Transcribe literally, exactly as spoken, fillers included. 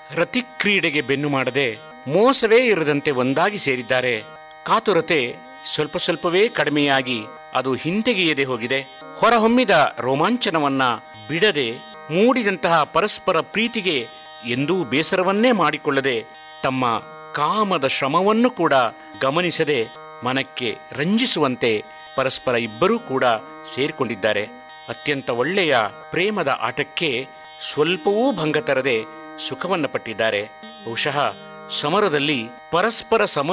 ರತಿಕ್ರೀಡೆಗೆ ಬೆನ್ನು ಮಾಡದೆ ಮೋಸವೇ ಇರದಂತೆ ಒಂದಾಗಿ ಸೇರಿದ್ದಾರೆ. ಕಾತುರತೆ ಸ್ವಲ್ಪ ಸ್ವಲ್ಪವೇ ಕಡಿಮೆಯಾಗಿ ಅದು ಹಿಂತೆಗೆಯದೆ ಹೋಗಿದೆ. ಹೊರಹೊಮ್ಮಿದ ರೋಮಾಂಚನವನ್ನ ಬಿಡದೆ ಮೂಡಿದಂತಹ ಪರಸ್ಪರ ಪ್ರೀತಿಗೆ ಎಂದೂ ಬೇಸರವನ್ನೇ ಮಾಡಿಕೊಳ್ಳದೆ ತಮ್ಮ ಕಾಮದ ಶ್ರಮವನ್ನು ಕೂಡ ಗಮನಿಸದೆ ಮನಕ್ಕೆ ರಂಜಿಸುವಂತೆ ಪರಸ್ಪರ ಇಬ್ಬರೂ ಕೂಡ ಸೇರಿಕೊಂಡಿದ್ದಾರೆ. ಅತ್ಯಂತ ಒಳ್ಳೆಯ ಪ್ರೇಮದ ಆಟಕ್ಕೆ ಸ್ವಲ್ಪವೂ ಭಂಗ ತರದೆ ಸುಖವನ್ನು ಪಟ್ಟಿದ್ದಾರೆ. ಬಹುಶಃ ಸಮರದಲ್ಲಿ ಪರಸ್ಪರ ಸಮ